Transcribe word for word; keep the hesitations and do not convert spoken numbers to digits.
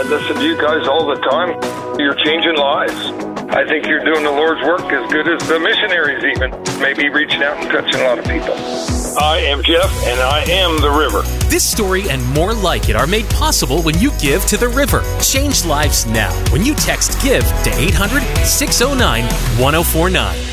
I listen to you guys all the time. You're changing lives. I think you're doing the Lord's work as good as the missionaries even. Maybe reaching out and touching a lot of people. I am Jeff, and I am the River. This story and more like it are made possible when you give to the River. Change lives now when you text GIVE to eight hundred, six oh nine, one oh four nine.